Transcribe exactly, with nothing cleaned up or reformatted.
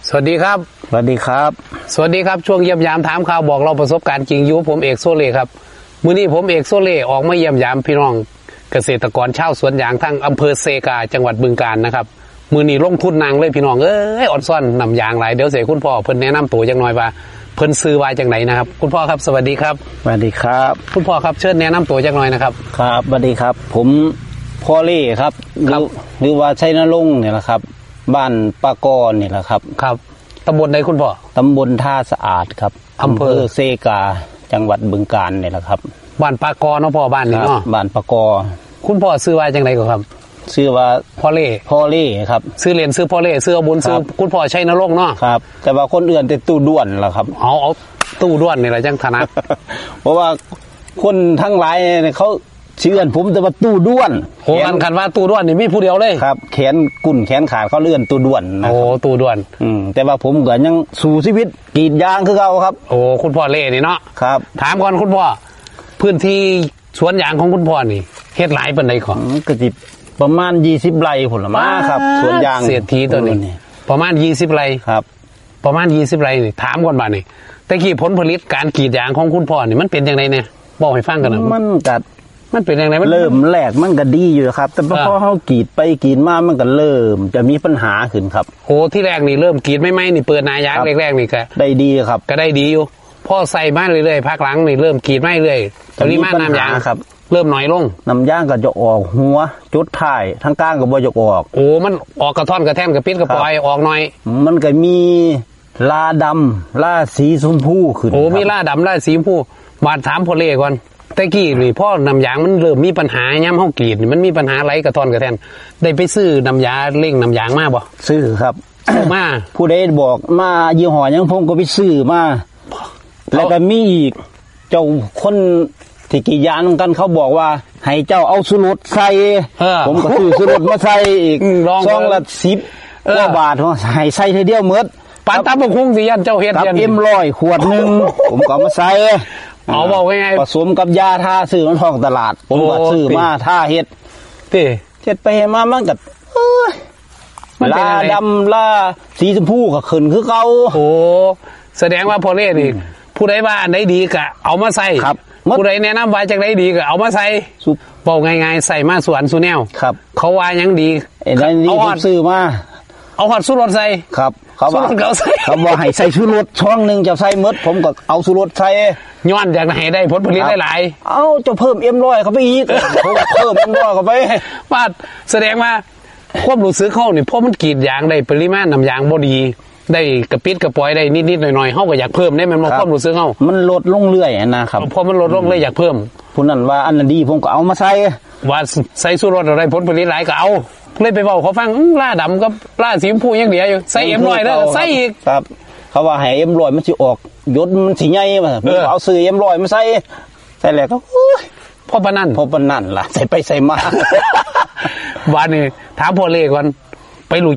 สวัสดีครับสวัสดีครับสวัสดีครับช่วงเยี่ยมยามถามข่าวบอกเราประสบการณ์จริงอยู่ผมเอกโซเล่ครับมื้อนี้ผมเอกโซเล่ออกมาเยี่ยมยามพี่น้องเกษตรกรชาวสวนยางทั้งอำเภอเซกาจังหวัดบึงกาฬนะครับมื้อนี้ลงทุนนางเลยพี่น้องเอ้ยอ่อนซ่อนนำยางหลายเดี๋ยวเสียคุณพ่อเพิ่นแนะนำตัวจังหน่อยว่าเพิ่นซื้อว่าจังไหนนะครับคุณพ่อครับสวัสดีครับสวัสดีครับคุณพ่อครับเชิญแนะนำตัวจังหน่อยนะครับครับสวัสดีครับผมพ่อเล่ครับหรือหรือว่าชัยนรงค์เนี่ยแหละครับบ้านปากรเนี่ยแหละครับครับตำบลไหนคุณพ่อตำบลท่าสะอาดครับอำเภอเซกาจังหวัดบึงกาฬเนี่ยแหละครับบ้านปากรเนาะพ่อบ้านนี่เนาะบ้านปากรคุณพ่อซื้อว่าจังไหนก็ครับชื่อว่าพ่อเล่พ่อเล่ครับซื้อเรียนซื้อพ่อเล่ซื้อบุญซื้อคุณพ่อชัยนรงค์เนาะครับแต่ว่าคนอื่นแต่ตู้ด้วนล่ะครับเอาเอาตู้ด้วนนี่แหละจังถนัดเพราะว่าคนทั้งหลายเนี่ยเขาเชื่อผมแต่ว่าตู้ด้วนโหกันกันว่าตู้ด้วนนี่มีผู้เดียวเลยครับแขนกุ่นแขนขาดเขาเลื่อนตู้ด้วนนะโอ้ตู้ด้วนอืมแต่ว่าผมก็ยังสู่ชีวิตกรีดยางคือเขาครับโอ้คุณพ่อเล่นี่เนาะครับถามก่อนคุณพ่อพื้นที่สวนยางของคุณพ่อนี่เฮ็ดหลายปานใดขอก็สิประมาณยี่สิบไร่ผลไม้ครับสวนยางเศรษฐีตัวนี้ประมาณยี่สิบไร่ครับประมาณยี่สิบไร่นี่ถามก่อนบาดนี่แต่กี้ผลผลิตการกรีดยางของคุณพ่อนี่มันเป็นจังได๋เนี่ยบอกให้ฟังกันน่ะมันก็มันเป็นจังได๋มันเริ่มแรกมันก็ดีอยู่ครับแต่พอเฮากรีดไปกรีดมามันก็เริ่มจะมีปัญหาขึ้นครับโอ้ที่แรกนี่เริ่มกรีดใหม่ๆนี่เปิดหน้ายางแรกๆนี่ก็ได้ดีครับก็ได้ดีอยู่พอใส่มาเรื่อยๆภาคหลังนี่เริ่มกรีดไม่เรื่อยปริมาณน้ำยางครับเริ่มน้อยลงน้ำยางก็จะออกหัวจุดท้ายทั้งกลางก็บ่จะออกโอ้มันออกกระท่อนกระแท่นกระปิดกระปอยออกหน่อยมันก็มีลาดำลาสีชมพูขึ้นโอ้มีลาดำลาสีชมพูบาดถามพ่อเล่ก่อนแต่กี้นี่พ่อน้ำยางมันเริ่มมีปัญหาย้ำเฮากรีดนี่มันมีปัญหาไหลกระท่อนกระแท่นได้ไปซื้อน้ำยาเร่งน้ำยางมาบ่ซื้อครับมาผู้ใดบอกมายี่ห้อยังผมก็ไปซื้อมาแล้วก็มีอีกเจ้าคนที่กี่ยานกันเขาบอกว่าให้เจ้าเอาสุรสใส่ผมก็ซื้อสุรสมาใส่อีกซองละสิบกว่าบาทให้ใส่ทีเดียวหมดปานตาบกคงสิยันเจ้าเฮ็ดยันเอ็มร้อยขวดนึงผมก็มาใส่เอาบอกง่ายๆผสมกับยาทาซื้อมันท้องตลาดผมก็ซื้อมาทาเฮ็ดติเฮ็ดไปมามันก็เอ้ยลาดำลาสีชมพูก็ขึ้นคือเก่าโอ้แสดงว่าพ่อเล่นี่ผู้ใดว่าอันใดดีก็เอามาใส่ผู้ใดแนะนำว่าจังได๋ดีก็เอามาใส่บอกง่ายๆใส่มาสวนสุแนวครับเขาว่ายังดีเอาฮอดซื้อมาเอาฮอดสุรสใส่ครับเขาว่าเขาว่าให้ใส่ชูรสช่องนึงจะใส่หมดผมก็เอาชูรสใส่ย้อนอยากให้ได้ผลผลิตหลายๆเอาจะเพิ่ม เอ็ม ร้อย เข้าไปอีกผมเพิ่ม เอ็ม ร้อย เข้าไปว่าแสดงว่าความรู้สึกเฮานี่พอมันกรีดยางได้ปริมาณน้ำยางบ่ดีได้กระปิดกระปอยได้นิดๆหน่อยๆเฮาก็อยากเพิ่มได้มันบ่ความรู้สึกเฮามันลดลงเรื่อยนะครับพอมันลดลงเลยอยากเพิ่มผู้นั้นว่าอันนั้นดีผมก็เอามาใส่ว่าใส่ชูรสอะไรผลผลิตหลายก็เอาเลยไปเว้าเขาฟังล่าดำกับล่าสีชมพูยังเดียวอยู่ใส่ เอ็ม ร้อย แล้วใส่อีกครับเขาว่าให้ เอ็ม ร้อย มันสิออกยศมันสิใหญ่ว่าผมเอาซื้อ เอ็ม ร้อย มาใส่ใส่แล้วก็พอปานนั้นพอปานนั้นล่ะใส่ไปใส่มาวันนี้ถามพ่อเล่ก่อนไปรู้